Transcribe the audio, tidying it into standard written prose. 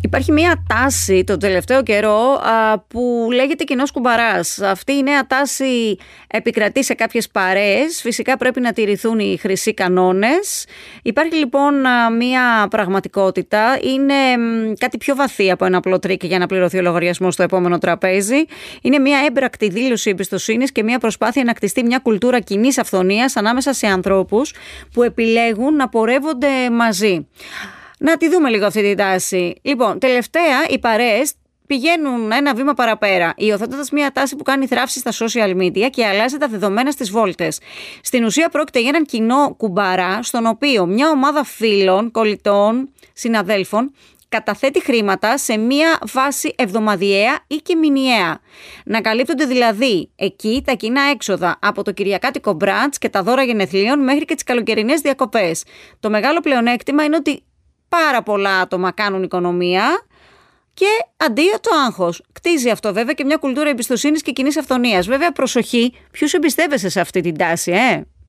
Υπάρχει μία τάση το τελευταίο καιρό που λέγεται κοινός κουμπαράς. Αυτή η νέα τάση επικρατεί σε κάποιες παρέες. Φυσικά πρέπει να τηρηθούν οι χρυσοί κανόνες. Υπάρχει λοιπόν μία πραγματικότητα. Είναι κάτι πιο βαθύ από ένα απλό τρίκ για να πληρωθεί ο λογαριασμός στο επόμενο τραπέζι. Είναι μία έμπρακτη δήλωση εμπιστοσύνης και μία προσπάθεια να κτιστεί μια κουλτούρα κοινής αυθονίας ανάμεσα σε ανθρώπους που επιλέγουν να πορεύονται μαζί. Να τη δούμε λίγο αυτή την τάση. Λοιπόν, τελευταία οι παρέες πηγαίνουν ένα βήμα παραπέρα, υιοθετώντας μια τάση που κάνει θράψη στα social media και αλλάζει τα δεδομένα στις βόλτες. Στην ουσία πρόκειται για έναν κοινό κουμπαρά, στον οποίο μια ομάδα φίλων, κολλητών, συναδέλφων καταθέτει χρήματα σε μία βάση εβδομαδιαία ή και μηνιαία. Να καλύπτονται δηλαδή εκεί τα κοινά έξοδα από το κυριακάτικο μπραντς και τα δώρα γενεθλίων μέχρι και τις καλοκαιρινές διακοπές. Το μεγάλο πλεονέκτημα είναι ότι πάρα πολλά άτομα κάνουν οικονομία και αντίο το άγχος. Κτίζει αυτό βέβαια και μια κουλτούρα εμπιστοσύνης και κοινής αυθονίας. Βέβαια, προσοχή, ποιους εμπιστεύεσαι σε αυτή την τάση,